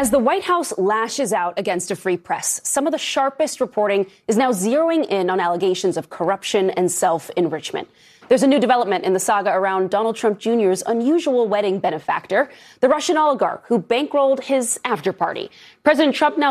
As the White House lashes out against a free press, some of the sharpest reporting is now zeroing in on allegations of corruption and self-enrichment. There's a new development in the saga around Donald Trump Jr.'s unusual wedding benefactor, the Russian oligarch who bankrolled his after-party. President Trump now